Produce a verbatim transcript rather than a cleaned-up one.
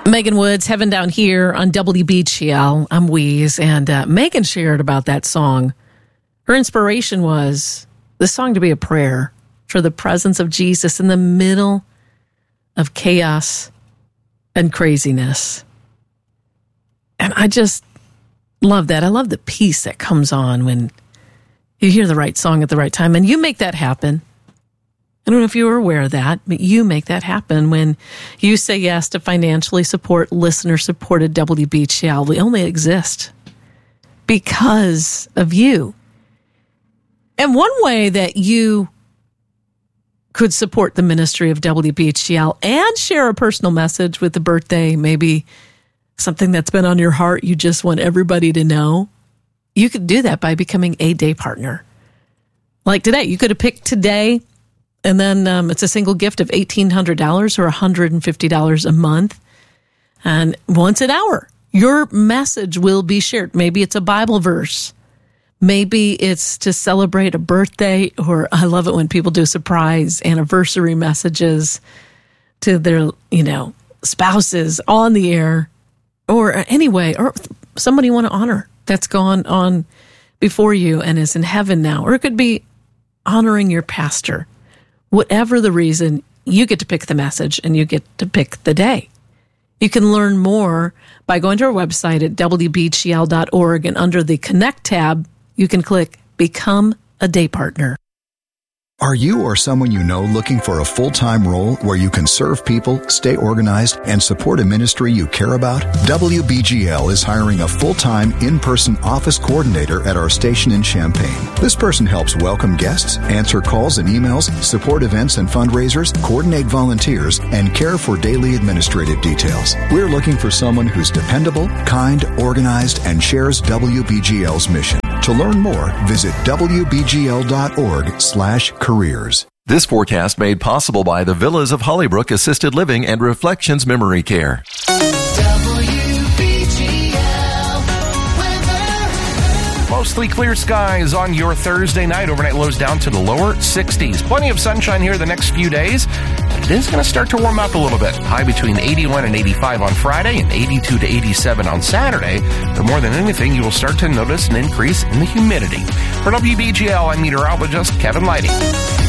Megan Woods, Heaven Down Here on W B G L. I'm Wheeze, and uh, Megan shared about that song. Her inspiration was the song to be a prayer for the presence of Jesus in the middle of chaos and craziness. And I just love that. I love the peace that comes on when you hear the right song at the right time, and you make that happen. I don't know if you were aware of that, but you make that happen when you say yes to financially support listener-supported W B G L. We only exist because of you. And one way that you could support the ministry of W B G L and share a personal message with the birthday, maybe something that's been on your heart you just want everybody to know, you could do that by becoming a day partner. Like today, you could have picked today, and then um, it's a single gift of eighteen hundred dollars or one hundred fifty dollars a month. And once an hour, your message will be shared. Maybe it's a Bible verse. Maybe it's to celebrate a birthday, or I love it when people do surprise anniversary messages to their, you know, spouses on the air, or anyway, or somebody you want to honor that's gone on before you and is in heaven now. Or it could be honoring your pastor. Whatever the reason, you get to pick the message and you get to pick the day. You can learn more by going to our website at W B G L dot org, and under the Connect tab, you can click Become a Day Partner. Are you or someone you know looking for a full-time role where you can serve people, stay organized, and support a ministry you care about? W B G L is hiring a full-time, in-person office coordinator at our station in Champaign. This person helps welcome guests, answer calls and emails, support events and fundraisers, coordinate volunteers, and care for daily administrative details. We're looking for someone who's dependable, kind, organized, and shares W B G L's mission. To learn more, visit W B G L dot org slash careers. This forecast made possible by the Villas of Hollybrook Assisted Living and Reflections Memory Care. Mostly clear skies on your Thursday night. Overnight lows down to the lower sixties. Plenty of sunshine here the next few days. It is going to start to warm up a little bit. High between eighty-one and eighty-five on Friday and eighty-two to eighty-seven on Saturday. But more than anything, you will start to notice an increase in the humidity. For W B G L, I'm meteorologist Kevin Lighting.